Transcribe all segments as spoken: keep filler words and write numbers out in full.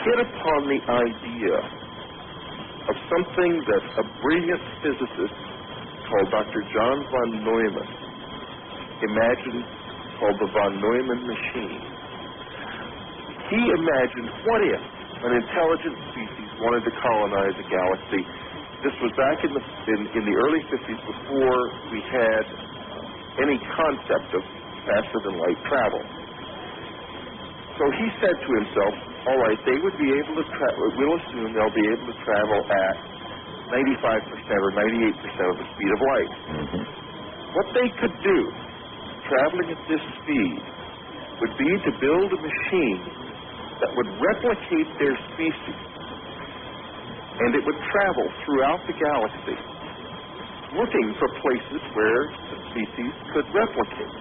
hit upon the idea of something that a brilliant physicist called Doctor John von Neumann imagined, called the von Neumann machine. He imagined, what if an intelligent species wanted to colonize a galaxy? This was back in the in, in the early fifties, before we had uh, any concept of faster than light travel. So he said to himself, all right, they would be able to travel, we'll assume they'll be able to travel at ninety-five percent or ninety-eight percent of the speed of light. Mm-hmm. What they could do, traveling at this speed, would be to build a machine that would replicate their species, and it would travel throughout the galaxy, looking for places where the species could replicate.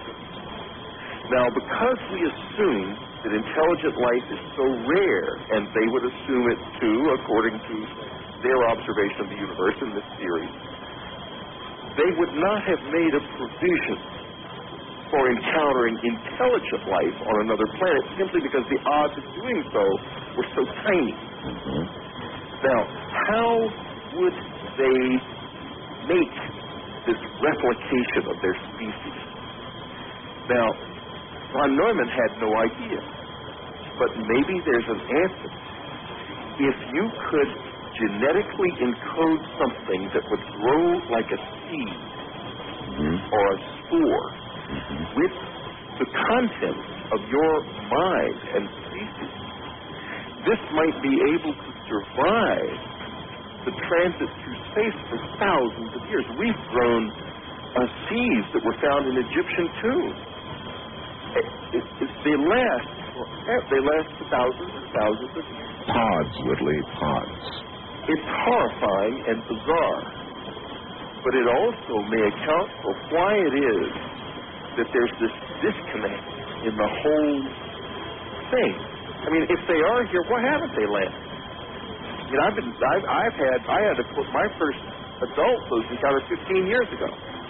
Now, because we assume that intelligent life is so rare, and they would assume it too, according to their observation of the universe in this theory, they would not have made a provision for encountering intelligent life on another planet, simply because the odds of doing so were so tiny. Mm-hmm. Now, how would they make this replication of their species? Now, von Neumann had no idea, but maybe there's an answer. If you could genetically encode something that would grow like a seed mm-hmm. or a spore mm-hmm. with the contents of your mind and species, this might be able to survive the transit through space for thousands of years. We've grown uh, seeds that were found in Egyptian tombs. It, it, it, they last they last for thousands and thousands of years. Pods, Whitley, pods. It's horrifying and bizarre, but it also may account for why it is that there's this disconnect in the whole thing. I mean, if they are here, why haven't they landed? You know, I've been, I've, I've had, I had to put my first adult close encounter fifteen years ago,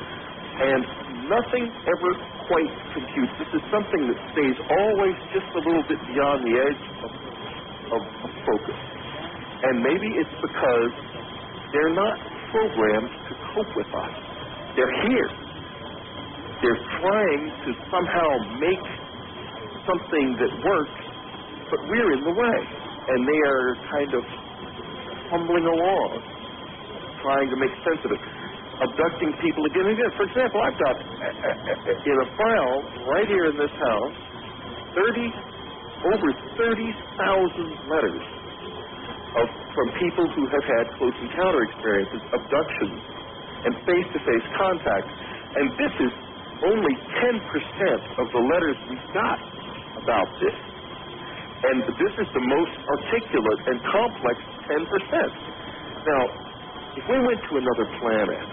and nothing ever quite computes. This is something that stays always just a little bit beyond the edge of, of, of focus. And maybe it's because they're not programmed to cope with us. They're here. They're trying to somehow make something that works, but we're in the way. And they are kind of fumbling along, trying to make sense of it, abducting people again and again. For example, I've got in a file right here in this house, thirty, over thirty thousand letters of, from people who have had close encounter experiences, abductions, and face-to-face contact. And this is only ten percent of the letters we've got about this. And this is the most articulate and complex ten percent. Now, if we went to another planet,